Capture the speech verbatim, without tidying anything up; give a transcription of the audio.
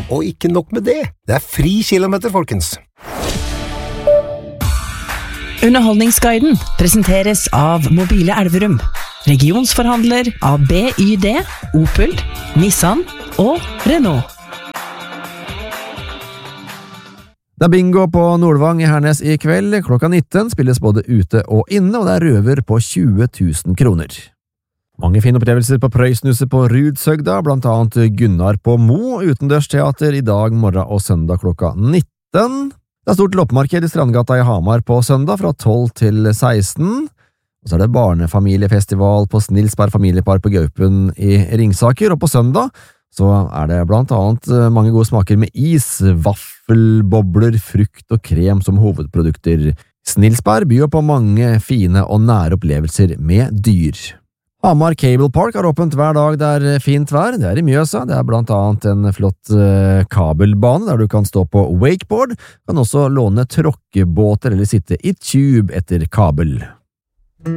Og ikke nok med det, det er fri kilometer, folkens. Underholdningsguiden presenteres av Mobile Elverum, regionsforhandler av B Y D, Opel, Nissan og Renault. Det er bingo på Nordvang i Hernes i kveld. Klokka nitten spilles både ute og inne, og det er røver på tjue tusen kroner. Mange fine opplevelser på Prøysnuset på Rudshøgda, blant annet Gunnar på Mo, utendørsteater i dag, morgen og søndag klokka nitten. Det er stort loppemarked i Strandgata i Hamar på søndag fra tolv til seksten. Og så er det barnefamiliefestival på Snilsberg familiepar på Gaupen i Ringsaker, og på søndag så er det blant annet mange gode smaker med is, vaffel, bobler, frukt og krem som hovedprodukter. Snilsberg byr på mange fine og nære opplevelser med dyr. Hamar Cable Park har åpent hver dag det er fint vær. Det er i Mjøsa. Det er blant annet en flott uh, kabelbane der du kan stå på wakeboard. Kan også låne tråkkebåter eller sitte i tube etter kabel.